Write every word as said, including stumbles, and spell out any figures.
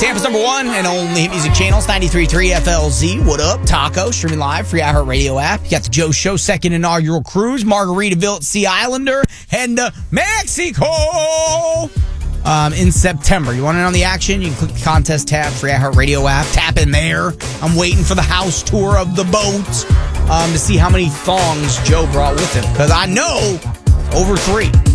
Tampa's number one and only hit music channels, ninety-three point three F L Z. What up? Taco, streaming live, free iHeartRadio app. You got the Joe Show second inaugural cruise, Margaritaville at Sea Islander, heading to Mexico um, in September. You want in on the action? You can click the contest tab, free iHeartRadio app. Tap in there. I'm waiting for the house tour of the boat um, to see how many thongs Joe brought with him, because I know over three.